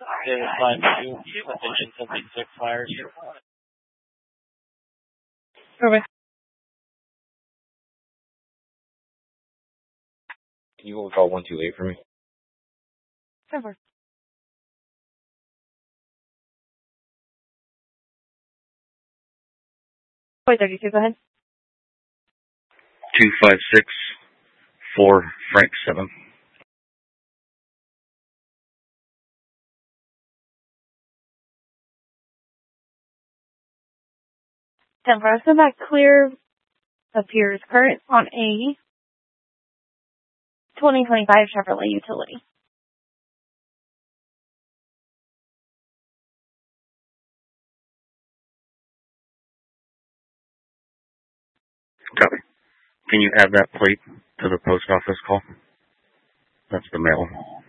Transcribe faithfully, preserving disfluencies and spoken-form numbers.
David five two, attention something six fires. Perfect. Can you go call one two eight for me? Over. Point thirty-two, go ahead. Two five six four Frank seven. ten four, so that clear appears current on a twenty twenty-five Chevrolet utility. Copy. Can you add that plate to the post office call? That's the mail.